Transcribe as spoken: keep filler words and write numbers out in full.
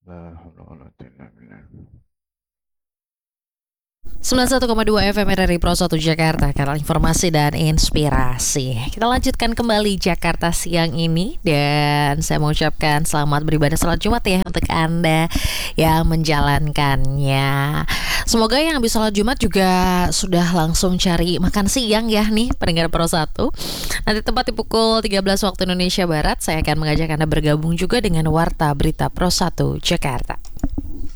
La haula wala quwwata illa billah. sembilan puluh satu koma dua F M R R I Pro satu Jakarta, kanal informasi dan inspirasi. Kita lanjutkan kembali Jakarta siang ini, dan saya mengucapkan selamat beribadah salat Jumat ya untuk Anda yang menjalankannya. Semoga yang habis salat Jumat juga sudah langsung cari makan siang ya nih pendengar Pro satu. Nanti tepat di pukul tiga belas waktu Indonesia Barat, saya akan mengajak Anda bergabung juga dengan Warta Berita Pro satu Jakarta.